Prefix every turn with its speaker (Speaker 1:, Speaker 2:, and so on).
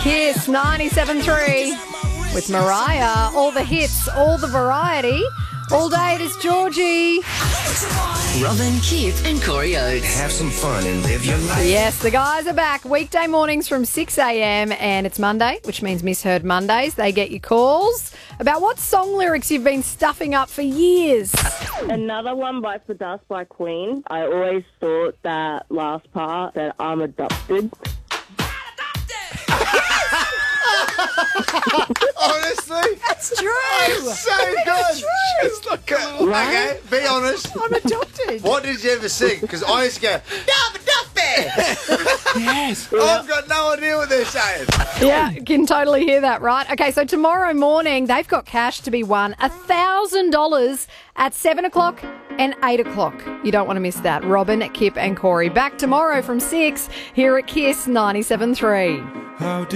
Speaker 1: Kiss 97.3 with Mariah. All the hits, all the variety. All day it is Georgie.
Speaker 2: Robin, Kip and Corey Oates.
Speaker 3: Have some fun and live your life.
Speaker 1: Yes, the guys are back weekday mornings from 6 a.m. and it's Monday, which means Misheard Mondays. They get your calls about what song lyrics you've been stuffing up for years.
Speaker 4: Another one, Bites the Dust by Queen. I always thought that last part, that I'm adopted.
Speaker 3: Honestly,
Speaker 1: That's true.
Speaker 3: it's so good. It's not good. Okay, be honest.
Speaker 1: I'm adopted.
Speaker 3: What did you ever sing? Because I used to go, I'm adopted. Yes. I've got no idea what they're saying.
Speaker 1: Yeah, can totally hear that, right? Okay, so tomorrow morning, they've got cash to be won, $1,000 at 7 o'clock and 8 o'clock. You don't want to miss that. Robin, Kip and Corey back tomorrow from 6 here at Kiss 97.3.